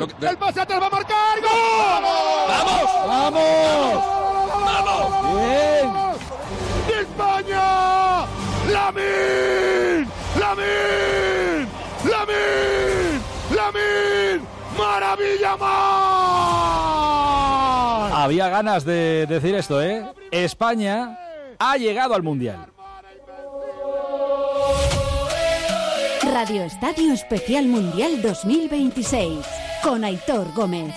El pase atrás va a marcar. ¡Gol! ¡Vamos! ¡Bien! ¡De España! ¡Lamine! ¡Maravilla más! Había ganas de decir esto, ¿eh? España ha llegado al Mundial. Radio Estadio Especial Mundial 2026 con Aitor Gómez.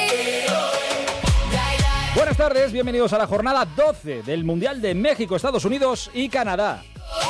Buenas tardes, bienvenidos a la jornada 12 del Mundial de México, Estados Unidos y Canadá.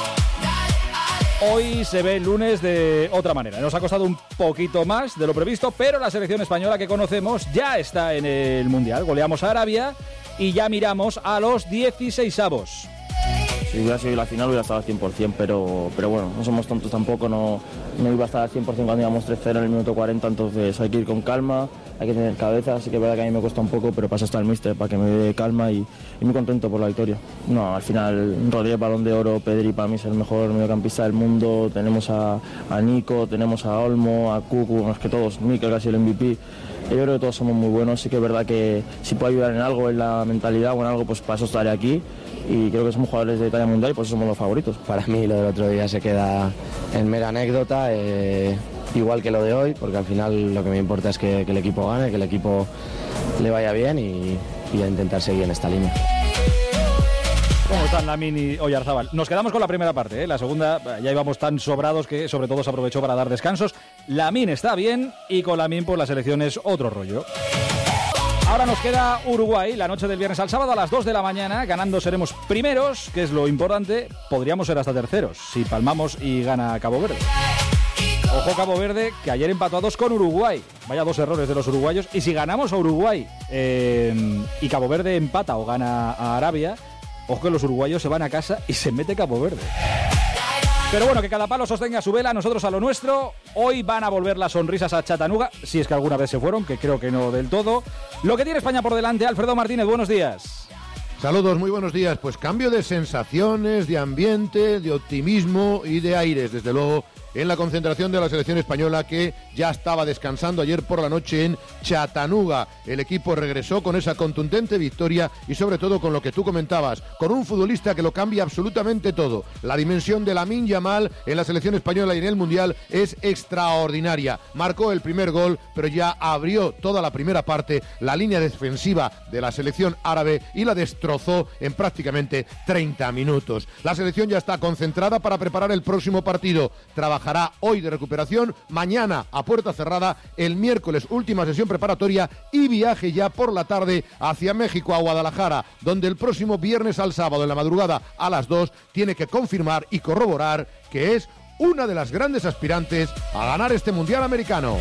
Hoy se ve el lunes de otra manera. Nos ha costado un poquito más de lo previsto, pero la selección española que conocemos ya está en el Mundial. Goleamos a Arabia y ya miramos a los 16avos. Si hubiera sido la final hubiera estado al 100%, pero bueno, no somos tontos tampoco, no iba a estar al 100% cuando íbamos 3-0 en el minuto 40, entonces hay que ir con calma, hay que tener cabeza, así que es verdad que a mí me cuesta un poco, pero pasa hasta el míster para que me dé calma y muy contento por la victoria. No, al final Rodríguez, Balón de Oro, Pedri para mí es el mejor mediocampista del mundo, tenemos a Nico, tenemos a Olmo, a Cucu, más que todos, Mikel casi el MVP. Yo creo que todos somos muy buenos, sí que es verdad que si puedo ayudar en algo, en la mentalidad o en algo, pues para eso estaré aquí. Y creo que somos jugadores de talla mundial y por eso somos los favoritos. Para mí lo del otro día se queda en mera anécdota, igual que lo de hoy, porque al final lo que me importa es que el equipo gane, que el equipo le vaya bien y a intentar seguir en esta línea. ¿Cómo están Lamine y Oyarzabal? Nos quedamos con la primera parte, ¿eh? La segunda ya íbamos tan sobrados que sobre todo se aprovechó para dar descansos. Lamine está bien y con Lamine pues la selección es otro rollo. Ahora nos queda Uruguay, la noche del viernes al sábado a las 2 de la mañana. Ganando seremos primeros, que es lo importante. Podríamos ser hasta terceros, si palmamos y gana Cabo Verde. Ojo Cabo Verde, que ayer empató a 2 con Uruguay. Vaya 2 errores de los uruguayos. Y si ganamos a Uruguay y Cabo Verde empata o gana a Arabia, ojo que los uruguayos se van a casa y se mete Cabo Verde. Pero bueno, que cada palo sostenga su vela, nosotros a lo nuestro. Hoy van a volver las sonrisas a Chattanooga, si es que alguna vez se fueron, que creo que no del todo. Lo que tiene España por delante, Alfredo Martínez, buenos días. Saludos, muy buenos días. Pues cambio de sensaciones, de ambiente, de optimismo y de aires, desde luego, en la concentración de la selección española que ya estaba descansando ayer por la noche en Chattanooga. El equipo regresó con esa contundente victoria y sobre todo con lo que tú comentabas, con un futbolista que lo cambia absolutamente todo. La dimensión de Lamine Yamal en la selección española y en el Mundial es extraordinaria. Marcó el primer gol, pero ya abrió toda la primera parte, la línea defensiva de la selección árabe y la destrozó en prácticamente 30 minutos. La selección ya está concentrada para preparar el próximo partido. Trabajará hoy de recuperación, mañana a puerta cerrada, el miércoles última sesión preparatoria y viaje ya por la tarde hacia México, a Guadalajara, donde el próximo viernes al sábado en la madrugada a las 2 tiene que confirmar y corroborar que es una de las grandes aspirantes a ganar este Mundial americano.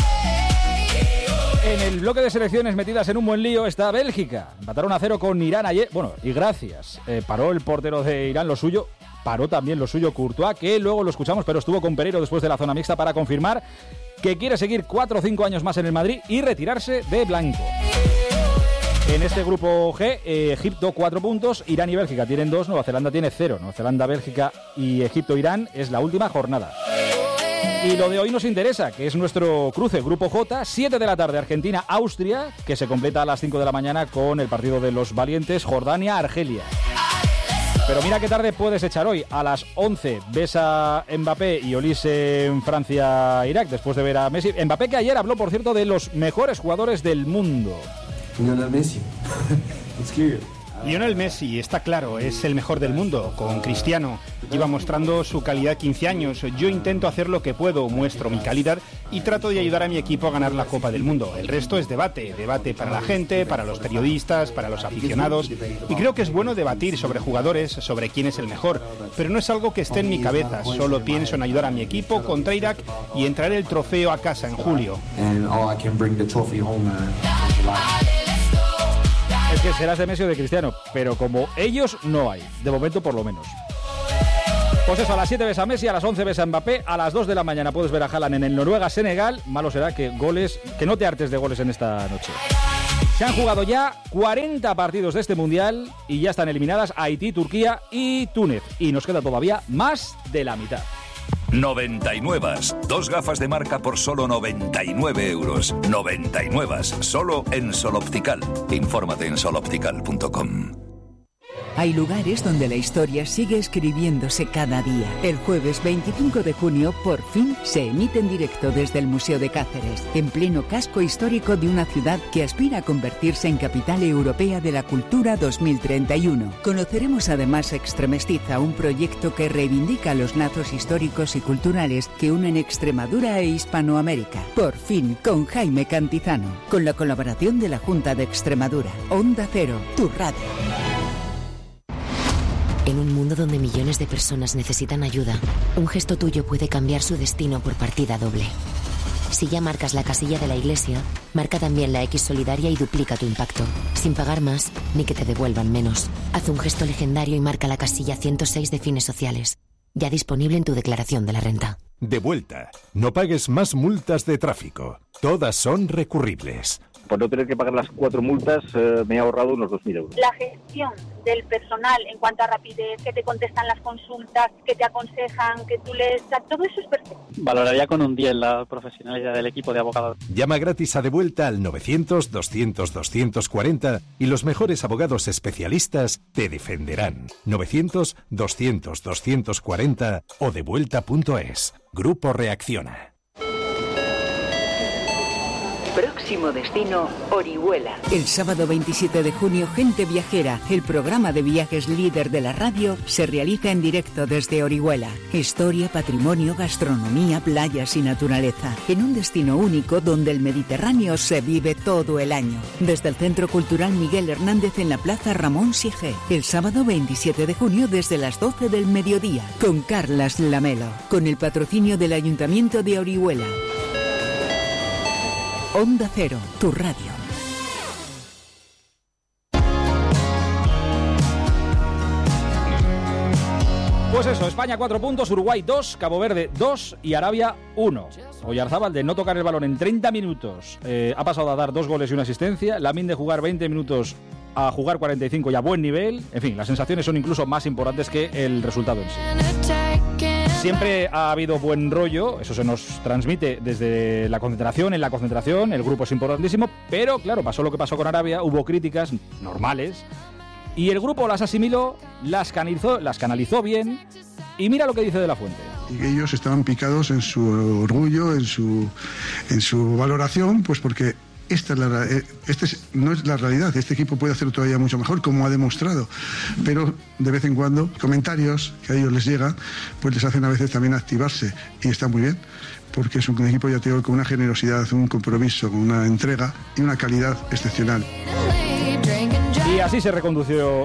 En el bloque de selecciones metidas en un buen lío está Bélgica. Empataron a 0 con Irán ayer. Bueno, y gracias. Paró el portero de Irán lo suyo. Paró también lo suyo Courtois, que luego lo escuchamos, pero estuvo con Pereiro después de la zona mixta para confirmar que quiere seguir 4 o 5 años más en el Madrid y retirarse de blanco. En este grupo G, Egipto 4 puntos, Irán y Bélgica tienen 2, Nueva Zelanda tiene 0. Nueva Zelanda, Bélgica y Egipto-Irán es la última jornada. Y lo de hoy nos interesa, que es nuestro cruce, Grupo J, 7 de la tarde, Argentina-Austria, que se completa a las 5 de la mañana con el partido de los valientes, Jordania-Argelia. Pero mira qué tarde puedes echar hoy. A las 11 ves a Mbappé y Olise en Francia-Irak, después de ver a Messi. Mbappé, que ayer habló, por cierto, de los mejores jugadores del mundo. Lionel Messi. It's clear. Lionel Messi, está claro, es el mejor del mundo. Con Cristiano lleva mostrando su calidad 15 años. Yo intento hacer lo que puedo, muestro mi calidad y trato de ayudar a mi equipo a ganar la Copa del Mundo. El resto es debate para la gente, para los periodistas, para los aficionados. Y creo que es bueno debatir sobre jugadores, sobre quién es el mejor. Pero no es algo que esté en mi cabeza. Solo pienso en ayudar a mi equipo contra Irak y en traer el trofeo a casa en julio. Es que serás de Messi o de Cristiano, pero como ellos no hay, de momento por lo menos. Pues eso, a las 7 ves a Messi, a las 11 ves a Mbappé, a las 2 de la mañana puedes ver a Haaland en el Noruega-Senegal. Malo será que no te hartes de goles en esta noche. Se han jugado ya 40 partidos de este Mundial y ya están eliminadas Haití, Turquía y Túnez. Y nos queda todavía más de la mitad. 99. 2 gafas de marca por solo 99 euros. 99. Solo en Sol Optical. Infórmate en soloptical.com. Hay lugares donde la historia sigue escribiéndose cada día. El jueves 25 de junio, por fin, se emite en directo desde el Museo de Cáceres, en pleno casco histórico de una ciudad que aspira a convertirse en capital europea de la cultura 2031. Conoceremos además Extremestiza, un proyecto que reivindica los lazos históricos y culturales que unen Extremadura e Hispanoamérica. Por fin, con Jaime Cantizano, con la colaboración de la Junta de Extremadura. Onda Cero, tu radio. En un mundo donde millones de personas necesitan ayuda, un gesto tuyo puede cambiar su destino por partida doble. Si ya marcas la casilla de la iglesia, marca también la X solidaria y duplica tu impacto, sin pagar más ni que te devuelvan menos. Haz un gesto legendario y marca la casilla 106 de Fines Sociales, ya disponible en tu declaración de la renta. De vuelta. No pagues más multas de tráfico. Todas son recurribles. Por no tener que pagar las 4 multas, me he ahorrado unos 2.000 euros. La gestión del personal en cuanto a rapidez, que te contestan las consultas, que te aconsejan, que tú lees, todo eso es perfecto. Valoraría con un 10 la profesionalidad del equipo de abogados. Llama gratis a De Vuelta al 900-200-240 y los mejores abogados especialistas te defenderán. 900-200-240 o devuelta.es. Grupo Reacciona. Próximo destino, Orihuela. El sábado 27 de junio, Gente Viajera, el programa de viajes líder de la radio, se realiza en directo desde Orihuela. Historia, patrimonio, gastronomía, playas y naturaleza. En un destino único donde el Mediterráneo se vive todo el año. Desde el Centro Cultural Miguel Hernández en la Plaza Ramón Sigé. El sábado 27 de junio desde las 12 del mediodía. Con Carlas Lamelo. Con el patrocinio del Ayuntamiento de Orihuela. Onda Cero, tu radio. Pues eso, España 4 puntos, Uruguay 2, Cabo Verde 2 y Arabia 1. Oyarzábal, de no tocar el balón en 30 minutos, ha pasado a dar 2 goles y una asistencia. Lamine, de jugar 20 minutos a jugar 45 y a buen nivel. En fin, las sensaciones son incluso más importantes que el resultado en sí. Siempre ha habido buen rollo, eso se nos transmite desde la concentración, el grupo es importantísimo, pero claro, pasó lo que pasó con Arabia, hubo críticas normales, y el grupo las asimiló, las canalizó bien, y mira lo que dice De la Fuente. Y ellos estaban picados en su orgullo, en su valoración, pues porque no es la realidad. Este equipo puede hacerlo todavía mucho mejor, como ha demostrado, pero de vez en cuando comentarios que a ellos les llegan pues les hacen a veces también activarse, y está muy bien, porque es un equipo, ya te digo, con una generosidad, un compromiso, con una entrega y una calidad excepcional. Y así se recondujo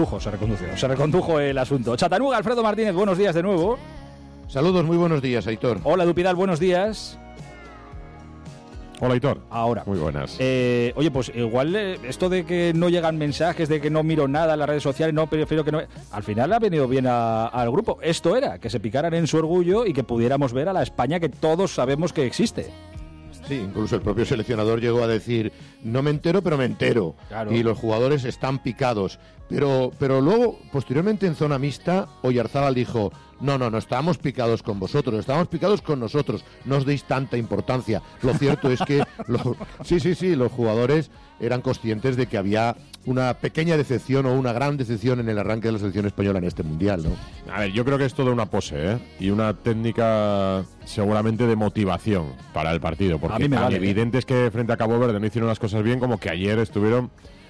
el asunto. Chattanooga, Alfredo Martínez, buenos días de nuevo. Saludos, muy buenos días, Aitor. Hola, Dupidal, buenos días. Hola, Aitor. Ahora. Muy buenas. Oye, pues igual esto de que no llegan mensajes, de que no miro nada en las redes sociales, no, prefiero que no... Al final ha venido bien al grupo. Esto era, que se picaran en su orgullo y que pudiéramos ver a la España que todos sabemos que existe. Sí, incluso el propio seleccionador llegó a decir, no me entero, pero me entero. Claro. Y los jugadores están picados. Pero luego, posteriormente en zona mixta, Oyarzábal dijo, no, estábamos picados con vosotros, estábamos picados con nosotros, no os deis tanta importancia. Lo cierto es que los jugadores eran conscientes de que había una pequeña decepción o una gran decepción en el arranque de la selección española en este Mundial, ¿no? A ver, yo creo que es toda una pose, y una técnica seguramente de motivación para el partido, porque tan evidente es que frente a Cabo Verde no hicieron las cosas bien como que ayer estuvieron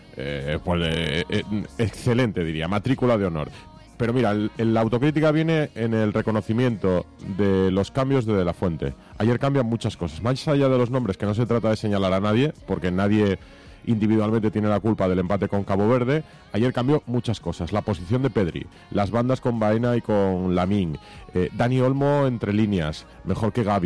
excelente, diría, matrícula de honor. Pero mira, la autocrítica viene en el reconocimiento de los cambios de la Fuente. Ayer cambian muchas cosas, más allá de los nombres, que no se trata de señalar a nadie, porque nadie individualmente tiene la culpa del empate con Cabo Verde. Ayer cambió muchas cosas, la posición de Pedri, las bandas con Baena y con Lamine, Dani Olmo entre líneas, mejor que Gavi,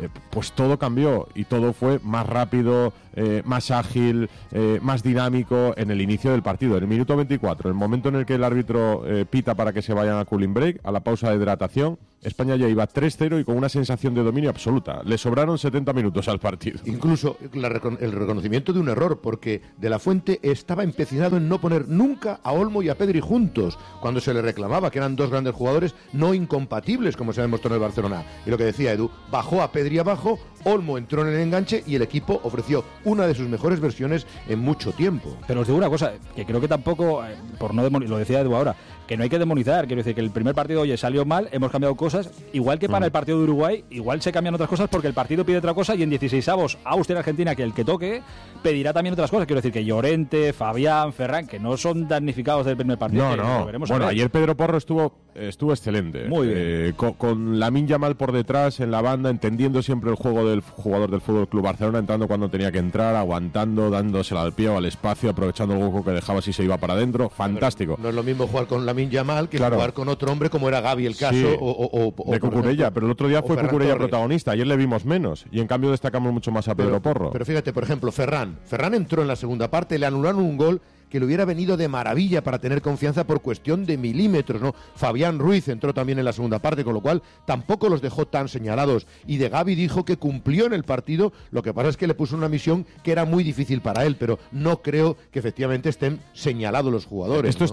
pues todo cambió y todo fue más rápido, más ágil, más dinámico en el inicio del partido. En el minuto 24, el momento en el que el árbitro pita para que se vayan a cooling break, a la pausa de hidratación, España ya iba 3-0 y con una sensación de dominio absoluta. Le sobraron 70 minutos al partido. Incluso el reconocimiento de un error, porque De la Fuente estaba empecinado en no poner nunca a Olmo y a Pedri juntos, cuando se le reclamaba que eran dos grandes jugadores no incompatibles, como se ha demostrado en el Barcelona. Y lo que decía Edu, bajó a Pedri abajo, Olmo entró en el enganche y el equipo ofreció una de sus mejores versiones en mucho tiempo. Pero os digo una cosa, que creo que tampoco, por no lo decía Edu ahora, que no hay que demonizar. Quiero decir que el primer partido, oye, salió mal, hemos cambiado cosas, igual que para el partido de Uruguay, igual se cambian otras cosas porque el partido pide otra cosa y en 16avos Austria-Argentina, que el que toque, pedirá también otras cosas. Quiero decir que Llorente, Fabián, Ferran, que no son damnificados del primer partido. No. Bueno, ayer Pedro Porro estuvo excelente. Muy bien. Con Lamine Yamal por detrás, en la banda, entendiendo siempre el juego del jugador del Fútbol Club Barcelona, entrando cuando tenía que entrar, aguantando, dándosela al pie o al espacio, aprovechando el hueco que dejaba si se iba para adentro. Fantástico. No es lo mismo jugar con Lamine Yamal que jugar con otro hombre como era Gavi el caso, sí, o de Cucurella, pero el otro día fue Cucurella protagonista. Ayer le vimos menos y en cambio destacamos mucho más a Pedro Porro. Pero fíjate, por ejemplo, Ferran entró en la segunda parte, le anularon un gol que le hubiera venido de maravilla para tener confianza por cuestión de milímetros, ¿no? Fabián Ruiz entró también en la segunda parte, con lo cual tampoco los dejó tan señalados. Y de Gavi dijo que cumplió en el partido, lo que pasa es que le puso una misión que era muy difícil para él, pero no creo que efectivamente estén señalados los jugadores. Esto, ¿no?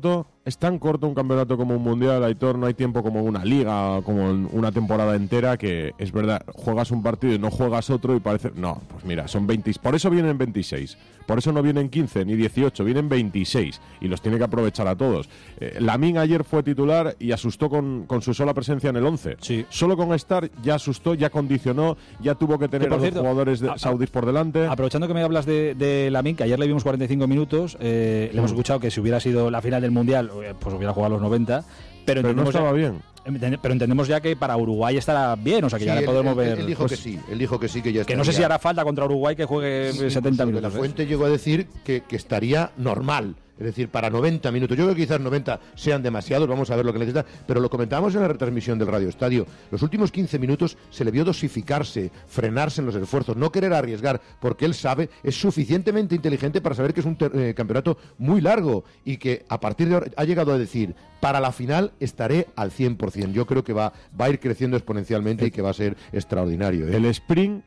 Es tan corto un campeonato como un mundial, Aitor, no hay tiempo como una liga, como una temporada entera, que es verdad, juegas un partido y no juegas otro y parece... No, pues mira, son 20, por eso vienen 26, por eso no vienen 15 ni 18, vienen 26 y los tiene que aprovechar a todos. Lamine ayer fue titular y asustó con su sola presencia en el 11. Sí. Solo con estar ya asustó, ya condicionó, ya tuvo que tener a los jugadores saudíes por delante. Aprovechando que me hablas de Lamine, que ayer le vimos 45 minutos, le hemos escuchado que si hubiera sido la final del Mundial, pues hubiera jugado a los 90, pero no estaba bien. Pero entendemos ya que para Uruguay estará bien, o sea que sí, ya podemos ver. Él dijo que sí, que ya está. Que no sé si hará falta contra Uruguay que juegue 70 minutos. La Fuente llegó a decir que estaría normal. Es decir, para 90 minutos. Yo creo que quizás 90 sean demasiados, vamos a ver lo que necesita, pero lo comentábamos en la retransmisión del Radio Estadio. Los últimos 15 minutos se le vio dosificarse, frenarse en los esfuerzos, no querer arriesgar, porque él sabe, es suficientemente inteligente para saber que es un campeonato muy largo y que a partir de ahora ha llegado a decir, para la final estaré al 100%. Yo creo que va a ir creciendo exponencialmente y que va a ser extraordinario. El sprint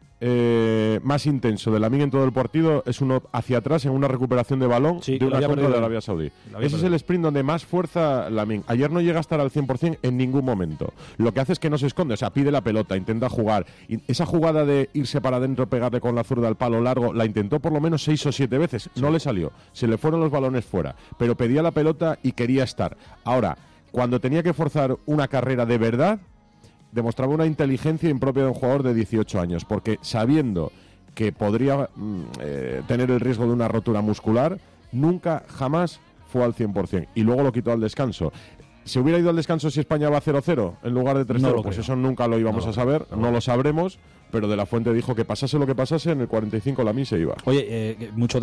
más intenso de Lamine en todo el partido es uno hacia atrás en una recuperación de balón de una contra de Arabia Saudí. Ese es el sprint donde más fuerza Lamine. Ayer no llega a estar al 100% en ningún momento. Lo que hace es que no se esconde, o sea, pide la pelota, intenta jugar. Y esa jugada de irse para adentro, pegarle con la zurda al palo largo, la intentó por lo menos 6 o 7 veces. No le salió. Se le fueron los balones fuera. Pero pedía la pelota y quería estar. Ahora, cuando tenía que forzar una carrera de verdad, demostraba una inteligencia impropia de un jugador de 18 años, porque sabiendo que podría tener el riesgo de una rotura muscular, nunca, jamás fue al 100%. Y luego lo quitó al descanso. ¿Se hubiera ido al descanso si España va 0-0 en lugar de 3-0? Pues eso nunca lo íbamos a saber, no lo sabremos, pero De la Fuente dijo que pasase lo que pasase, en el 45 Lamine se iba. Oye, mucho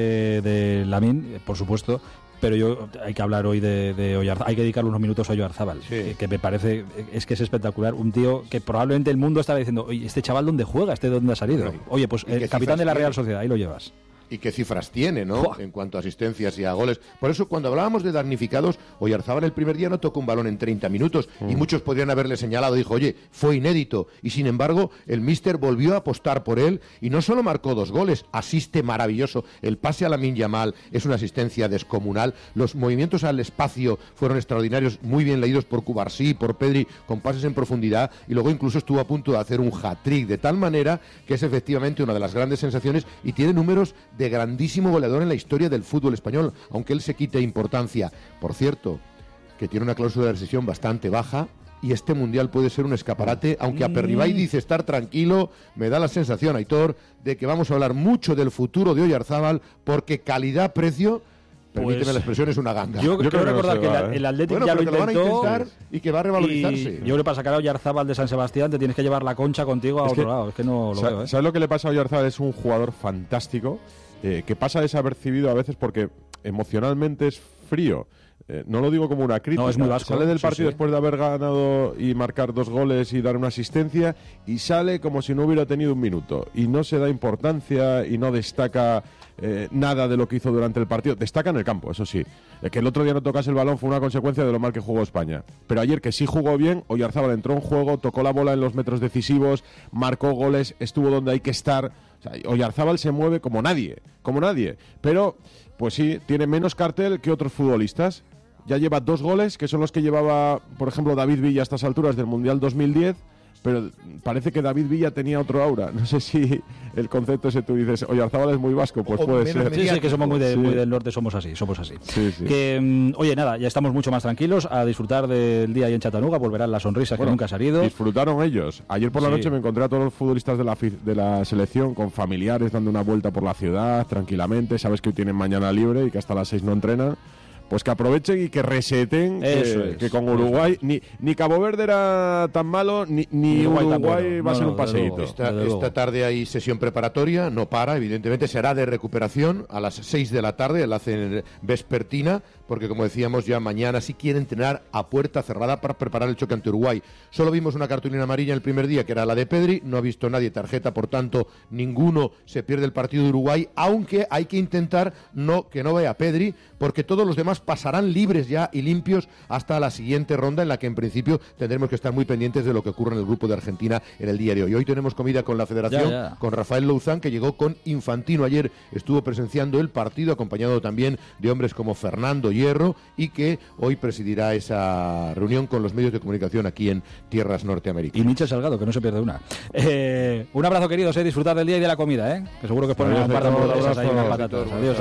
de Lamine, por supuesto, pero hay que hablar hoy de Oyarzábal, hay que dedicarle unos minutos a Oyarzábal, que me parece que es espectacular, un tío que probablemente el mundo estará diciendo, oye, ¿este chaval dónde juega? ¿Este dónde ha salido? Oye, pues el capitán de la Real Sociedad, ahí lo llevas. Y qué cifras tiene, ¿no? ¡Fua! En cuanto a asistencias y a goles. Por eso, cuando hablábamos de damnificados, Oyarzábal el primer día no tocó un balón en 30 minutos y muchos podrían haberle señalado, dijo, oye, fue inédito. Y sin embargo, el míster volvió a apostar por él y no solo marcó 2 goles, asiste maravilloso. El pase a Lamine Yamal es una asistencia descomunal. Los movimientos al espacio fueron extraordinarios, muy bien leídos por Cubarsí, por Pedri, con pases en profundidad, y luego incluso estuvo a punto de hacer un hat-trick, de tal manera que es efectivamente una de las grandes sensaciones y tiene números de grandísimo goleador en la historia del fútbol español, aunque él se quite importancia. Por cierto, que tiene una cláusula de rescisión bastante baja y este Mundial puede ser un escaparate, aunque Aperribay dice estar tranquilo, me da la sensación, Aitor, de que vamos a hablar mucho del futuro de Oyarzábal porque calidad-precio, permíteme la expresión, es una ganga. Yo creo recordar que el Atlético ya lo intentó, van a intentar y que va a revalorizarse. Yo creo que para sacar a Oyarzábal de San Sebastián te tienes que llevar la concha contigo a otro lado. Es que no lo veo. ¿Sabes lo que le pasa a Oyarzábal? Es un jugador fantástico, que pasa desapercibido a veces porque emocionalmente es frío. no lo digo como una crítica, no, es muy vasco, sale del partido sí. después de haber ganado y marcar 2 goles y dar una asistencia, y sale como si no hubiera tenido un minuto, y no se da importancia y no destaca nada de lo que hizo durante el partido. Destaca en el campo, eso sí. Que el otro día no tocase el balón fue una consecuencia de lo mal que jugó España, pero ayer, que sí jugó bien, Oyarzábal entró en juego, tocó la bola en los metros decisivos, marcó goles, estuvo donde hay que estar. O sea, Oyarzábal se mueve como nadie, pero pues sí, tiene menos cartel que otros futbolistas. Ya lleva 2 goles, que son los que llevaba, por ejemplo, David Villa a estas alturas del Mundial 2010, pero parece que David Villa tenía otro aura. No sé si el concepto ese tú dices, Oyarzábal es muy vasco, pues puede ser. Sí, que somos muy del norte, somos así. Sí. Que, oye, nada, ya estamos mucho más tranquilos a disfrutar del día ahí en Chattanooga, volverán las sonrisas que nunca se han ido. Disfrutaron ellos. Ayer por la noche me encontré a todos los futbolistas de la selección con familiares dando una vuelta por la ciudad, tranquilamente. Sabes que hoy tienen mañana libre y que hasta las 6 no entrenan. Pues que aprovechen y que reseten que con Uruguay ni Cabo Verde era tan malo, ni Uruguay va a ser un paseíto. Esta tarde hay sesión preparatoria, no para, evidentemente será de recuperación a las 6 de la tarde, la hacen vespertina, porque como decíamos ya mañana sí quieren entrenar a puerta cerrada para preparar el choque ante Uruguay. Solo vimos una cartulina amarilla el primer día, que era la de Pedri, no ha visto nadie tarjeta, por tanto ninguno se pierde el partido de Uruguay, aunque hay que intentar que no vaya Pedri, porque todos los demás pasarán libres ya y limpios hasta la siguiente ronda, en la que en principio tendremos que estar muy pendientes de lo que ocurre en el grupo de Argentina en el día de hoy. Hoy tenemos comida con la Federación, con Rafael Louzán, que llegó con Infantino. Ayer estuvo presenciando el partido, acompañado también de hombres como Fernando Hierro, y que hoy presidirá esa reunión con los medios de comunicación aquí en tierras norteamericanas. Y Michel Salgado, que no se pierde una. Un abrazo, queridos, disfrutar del día y de la comida, que seguro que os ponen un par de hamburguesas ahí, unas patatas. Adiós.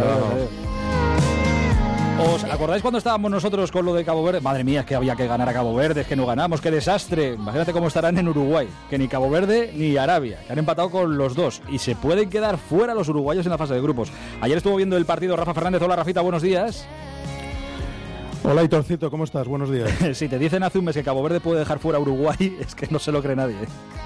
¿Os acordáis cuando estábamos nosotros con lo de Cabo Verde? Madre mía, es que había que ganar a Cabo Verde, es que no ganamos, qué desastre. Imagínate cómo estarán en Uruguay, que ni Cabo Verde ni Arabia, que han empatado con los dos y se pueden quedar fuera los uruguayos en la fase de grupos. Ayer estuvo viendo el partido Rafa Fernández. Hola, Rafita, buenos días. Hola, Hitorcito, ¿cómo estás? Buenos días. Si te dicen hace un mes que Cabo Verde puede dejar fuera a Uruguay, es que no se lo cree nadie.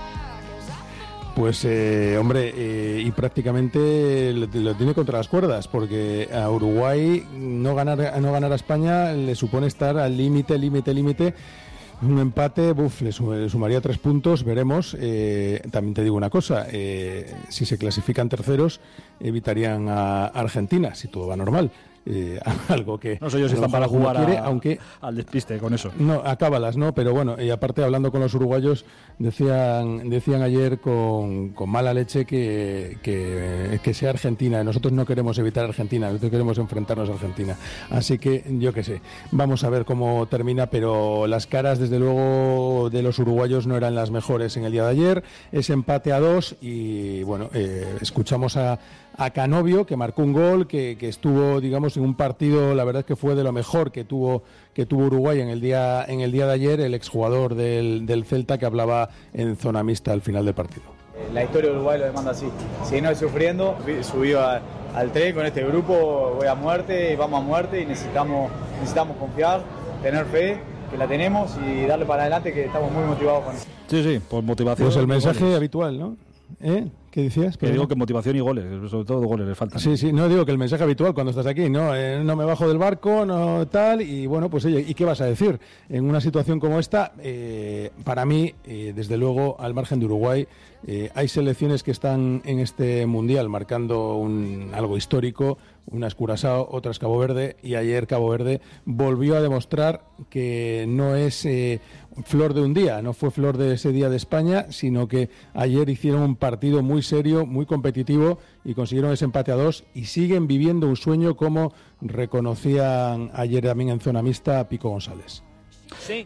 Pues, hombre, y prácticamente lo tiene contra las cuerdas, porque a Uruguay no ganar a España le supone estar al límite. Un empate, le sumaría 3 puntos, veremos. También te digo una cosa, si se clasifican terceros, evitarían a Argentina, si todo va normal. Algo que no sé yo si están para jugar aunque al despiste con eso. No, a cábalas, no, pero bueno, y aparte hablando con los uruguayos decían ayer con mala leche que sea Argentina. Nosotros no queremos evitar a Argentina, nosotros queremos enfrentarnos a Argentina. Así que yo qué sé, vamos a ver cómo termina, pero las caras desde luego de los uruguayos no eran las mejores en el día de ayer. Ese empate a 2 y bueno, escuchamos a Canovio, que marcó un gol, que estuvo, digamos, en un partido, la verdad es que fue de lo mejor que tuvo Uruguay en el día de ayer, el exjugador del Celta, que hablaba en zona mixta al final del partido. La historia de Uruguay lo demanda así. Si no es sufriendo, subido al tren con este grupo, voy a muerte y vamos a muerte y necesitamos confiar, tener fe, que la tenemos y darle para adelante, que estamos muy motivados con eso. Sí, por motivación. Pues el mensaje habitual, ¿no? ¿Qué decías? Que digo que motivación y goles, sobre todo goles les faltan. Sí, no digo que el mensaje habitual cuando estás aquí, no me bajo del barco, no tal, y bueno, pues oye, ¿y qué vas a decir? En una situación como esta, para mí, desde luego, al margen de Uruguay, hay selecciones que están en este Mundial marcando algo histórico, unas Curazao, otras Cabo Verde, y ayer Cabo Verde volvió a demostrar que no es flor de un día, no fue flor de ese día de España, sino que ayer hicieron un partido muy serio, muy competitivo y consiguieron ese empate a 2 y siguen viviendo un sueño, como reconocían ayer también en zona mixta a Pico González. Sí,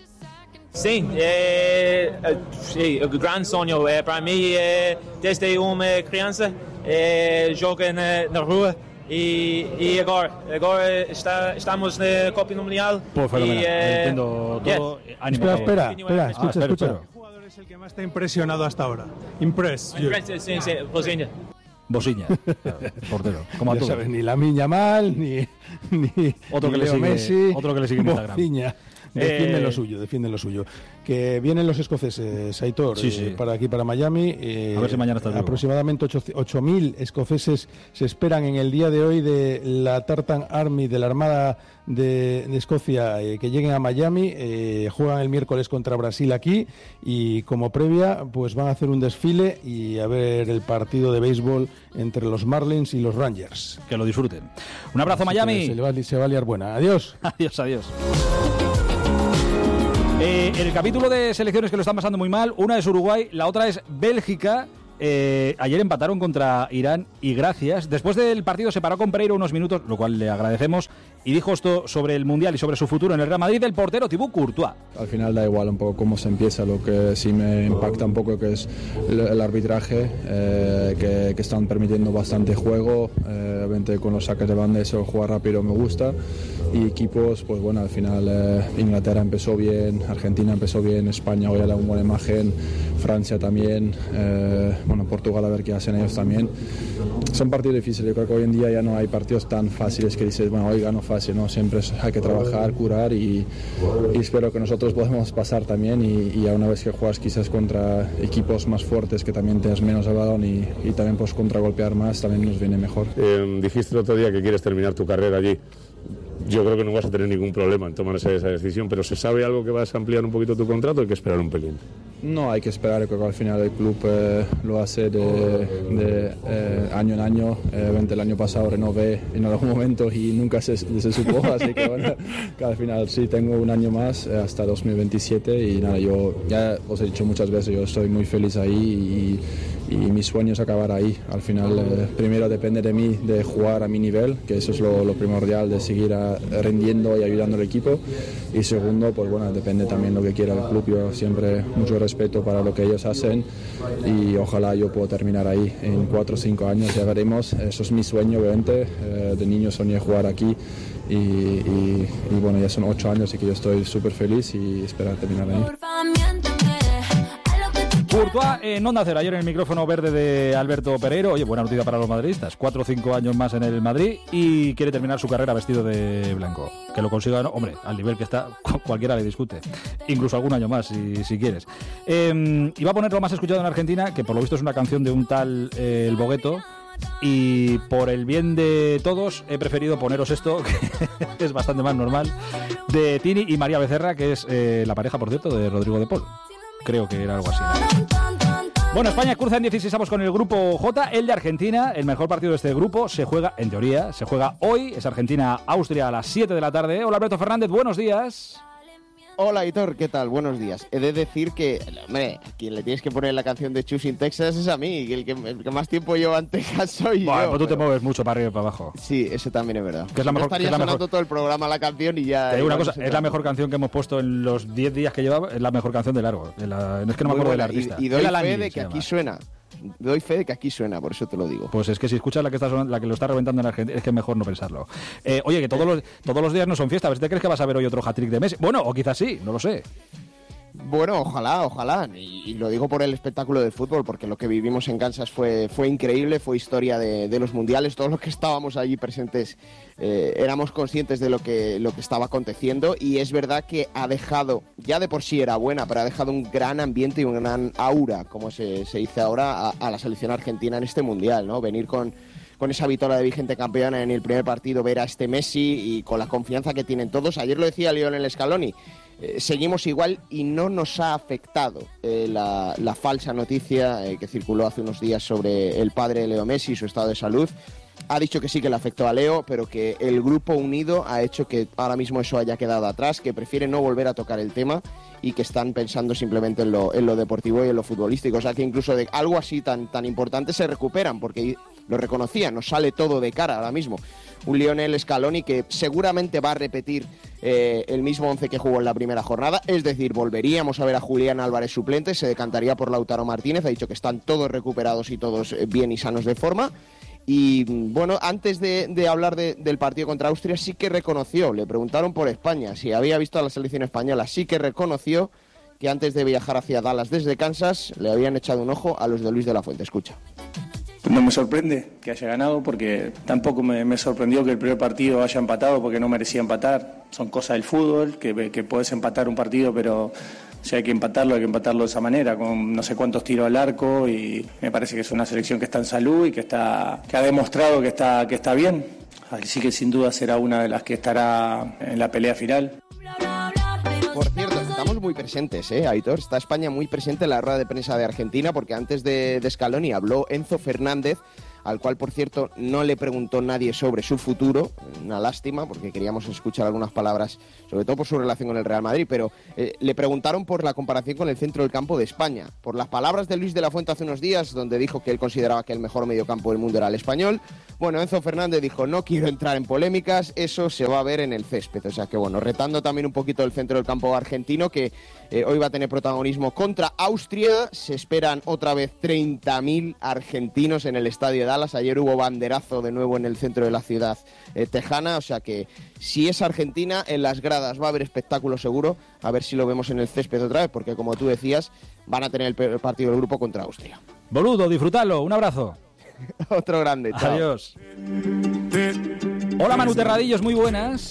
un gran sueño para mí desde una crianza, jogo na rua. Y agora estamos en la Copa Mundial. Pues fenomenal, entiendo todo. Ánimo. Espera, escucha. ¿Qué jugador es el que más te ha impresionado hasta ahora? Sí, Bosiña, portero. Como a sabes, ni Lamine Yamal, ni otro que Leo le sigue, Messi, otro que le sigue en Instagram. Bosiña. Defienden lo suyo. Que vienen los escoceses, Aitor, para aquí, para Miami. A ver si mañana está aproximadamente 8.000 escoceses se esperan en el día de hoy de la Tartan Army, de la Armada de Escocia, que lleguen a Miami. Juegan el miércoles contra Brasil aquí y como previa pues van a hacer un desfile y a ver el partido de béisbol entre los Marlins y los Rangers. Que lo disfruten. Un abrazo, así Miami. Se va a liar buena. Adiós. Adiós. El capítulo de selecciones que lo están pasando muy mal, una es Uruguay, la otra es Bélgica. Ayer empataron contra Irán y gracias. Después del partido se paró con Pereiro unos minutos, lo cual le agradecemos, y dijo esto sobre el Mundial y sobre su futuro en el Real Madrid, el portero Thibaut Courtois. Al final da igual un poco cómo se empieza, lo que sí me impacta un poco que es el arbitraje, que están permitiendo bastante juego, obviamente con los saques de banda eso, jugar rápido me gusta, y equipos, pues bueno, al final Inglaterra empezó bien, Argentina empezó bien, España hoy ha dado una buena imagen, Francia también, bueno, Portugal a ver qué hacen ellos también. Son partidos difíciles, yo creo que hoy en día ya no hay partidos tan fáciles que dices, bueno, hoy gano fácil, no, siempre hay que trabajar, curar y espero que nosotros podamos pasar también y a una vez que juegas quizás contra equipos más fuertes que también tienes menos el balón y también puedes contragolpear más, también nos viene mejor. Dijiste el otro día que quieres terminar tu carrera allí. Yo creo que no vas a tener ningún problema en tomar esa decisión, pero ¿se sabe algo que vas a ampliar un poquito tu contrato? Hay que esperar un pelín. No, hay que esperar, creo que al final el club lo hace de año en año. El año pasado renové en algún momento y nunca se supo, así que bueno, que al final sí tengo un año más hasta 2027 y nada, yo ya os he dicho muchas veces, yo estoy muy feliz ahí y mi sueño es acabar ahí. Al final, primero depende de mí, de jugar a mi nivel, que eso es lo primordial, de seguir rindiendo y ayudando al equipo. Y segundo, pues bueno, depende también lo que quiera el club. Yo siempre mucho respeto para lo que ellos hacen y ojalá yo pueda terminar ahí en 4 o 5 años, ya veremos. Eso es mi sueño, obviamente. De niño soñé jugar aquí y bueno, ya son 8 años y que yo estoy súper feliz y esperar terminar ahí. Courtois en Onda Cero, ayer en el micrófono verde de Alberto Pereiro. Oye, buena noticia para los madridistas, 4 o 5 años más en el Madrid y quiere terminar su carrera vestido de blanco. Que lo consiga, ¿no? Hombre, al nivel que está, cualquiera le discute. Incluso algún año más, si quieres. Y va a poner lo más escuchado en Argentina, que por lo visto es una canción de un tal El Bogueto. Y por el bien de todos he preferido poneros esto, que es bastante más normal, de Tini y María Becerra, que es la pareja, por cierto, de Rodrigo de Paul. Creo que era algo así. Bueno, España cruza en 16avos con el grupo J, el de Argentina. El mejor partido de este grupo se juega, en teoría, se juega hoy. Es Argentina-Austria a las 7 de la tarde. Hola, Alberto Fernández, buenos días. Hola, Hitor, ¿qué tal? Buenos días. He de decir que, hombre, a quien le tienes que poner la canción de Choosing Texas es a mí, que el que más tiempo lleva en Texas soy yo. Pues tú te mueves mucho para arriba y para abajo. Sí, eso también es verdad. Que es la mejor, estaría sonando todo el programa la canción y ya... Te digo una cosa, es la mejor canción que hemos puesto en los 10 días que llevaba, es la mejor canción de largo. Es que no me acuerdo del artista. Y doy fe de que aquí suena. Doy fe de que aquí suena, por eso te lo digo. Pues es que si escuchas la que lo está reventando en Argentina, es que es mejor no pensarlo. Oye, que todos los días no son fiesta. A ver si te crees que vas a ver hoy otro hat-trick de Messi. Bueno, o quizás sí, no lo sé. Bueno, ojalá. Y lo digo por el espectáculo de fútbol, porque lo que vivimos en Kansas fue increíble, fue historia de los mundiales. Todos los que estábamos allí presentes éramos conscientes de lo que estaba aconteciendo. Y es verdad que ha dejado, ya de por sí era buena, pero ha dejado un gran ambiente y un gran aura, como se dice ahora, a la selección argentina en este mundial, ¿no? Venir con esa victoria de vigente campeona en el primer partido, ver a este Messi y con la confianza que tienen todos. Ayer lo decía Lionel Scaloni. Seguimos igual y no nos ha afectado la falsa noticia que circuló hace unos días sobre el padre de Leo Messi y su estado de salud. Ha dicho que sí que le afectó a Leo, pero que el grupo unido ha hecho que ahora mismo eso haya quedado atrás, que prefiere no volver a tocar el tema y que están pensando simplemente en lo deportivo y en lo futbolístico. O sea que incluso de algo así tan importante se recuperan, porque lo reconocían, nos sale todo de cara ahora mismo. Un Lionel Scaloni que seguramente va a repetir el mismo 11 que jugó en la primera jornada, es decir, volveríamos a ver a Julián Álvarez suplente, se decantaría por Lautaro Martínez, ha dicho que están todos recuperados y todos bien y sanos de forma. Y bueno, antes de hablar del partido contra Austria, sí que reconoció, le preguntaron por España, si había visto a la selección española, sí que reconoció que antes de viajar hacia Dallas desde Kansas le habían echado un ojo a los de Luis de la Fuente. Escucha. No me sorprende que haya ganado, porque tampoco me sorprendió que el primer partido haya empatado, porque no merecía empatar. Son cosas del fútbol, que puedes empatar un partido, pero si hay que empatarlo de esa manera, con no sé cuántos tiros al arco, y me parece que es una selección que está en salud y que ha demostrado que está bien. Así que sin duda será una de las que estará en la pelea final. Por cierto, estamos muy presentes, Aitor. Está España muy presente en la rueda de prensa de Argentina, porque antes de Scaloni habló Enzo Fernández, al cual, por cierto, no le preguntó nadie sobre su futuro. Una lástima, porque queríamos escuchar algunas palabras, sobre todo por su relación con el Real Madrid, pero le preguntaron por la comparación con el centro del campo de España, por las palabras de Luis de la Fuente hace unos días, donde dijo que él consideraba que el mejor mediocampo del mundo era el español. Bueno, Enzo Fernández dijo: no quiero entrar en polémicas, eso se va a ver en el césped. O sea que, bueno, retando también un poquito el centro del campo argentino, que hoy va a tener protagonismo contra Austria. Se esperan otra vez 30.000 argentinos en el estadio de Dallas. Ayer hubo banderazo de nuevo en el centro de la ciudad tejana. O sea que, si es Argentina, en las gradas va a haber espectáculo seguro. A ver si lo vemos en el césped otra vez, porque, como tú decías, van a tener el partido del grupo contra Austria. Boludo, disfrutadlo. Un abrazo. Otro grande, chao. Adiós. Hola, Manu Terradillos, muy buenas.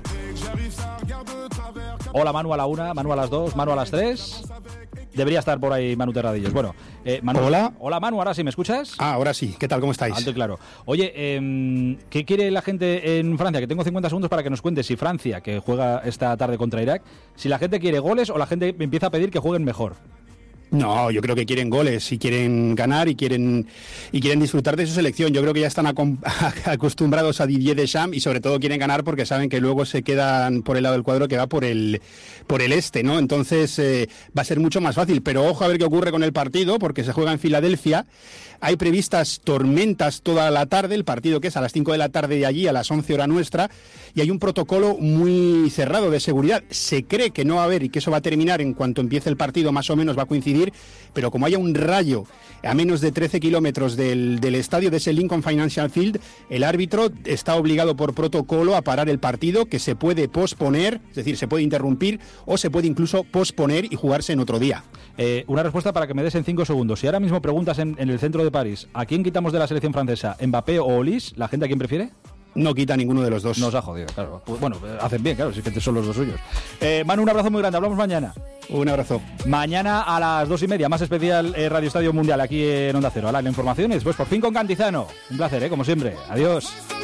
Hola, Manu a la 1, Manu a las 2, Manu a las 3. Debería estar por ahí Manu Terradillos. Bueno, Manu, hola. Hola, Manu, ahora sí, ¿me escuchas? Ahora sí. ¿Qué tal? ¿Cómo estáis? Alto y claro. Oye, ¿qué quiere la gente en Francia? Que tengo 50 segundos para que nos cuente si Francia, que juega esta tarde contra Irak, si la gente quiere goles o la gente empieza a pedir que jueguen mejor. No, yo creo que quieren goles y quieren ganar y quieren disfrutar de su selección. Yo creo que ya están acostumbrados a Didier Deschamps y sobre todo quieren ganar porque saben que luego se quedan por el lado del cuadro que va por el este, ¿no? Entonces va a ser mucho más fácil. Pero ojo a ver qué ocurre con el partido, porque se juega en Filadelfia. Hay previstas tormentas toda la tarde, el partido que es a las 5 de la tarde de allí, a las 11 hora nuestra, y hay un protocolo muy cerrado de seguridad. Se cree que no va a haber y que eso va a terminar en cuanto empiece el partido, más o menos va a coincidir, pero como haya un rayo a menos de 13 kilómetros del estadio de ese Lincoln Financial Field, el árbitro está obligado por protocolo a parar el partido, que se puede posponer, es decir, se puede interrumpir o se puede incluso posponer y jugarse en otro día. Una respuesta para que me des en 5 segundos. Si ahora mismo preguntas en el centro de París, ¿a quién quitamos de la selección francesa? ¿Mbappé o Olise? ¿La gente a quién prefiere? No quita ninguno de los dos. Nos ha jodido, claro. Pues, bueno, hacen bien, claro, si que son los dos suyos. Manu, un abrazo muy grande. Hablamos mañana. Un abrazo. Mañana a las 2:30, más especial Radio Estadio Mundial aquí en Onda Cero. Ahora la información y después por fin con Cantizano. Un placer, como siempre. Adiós.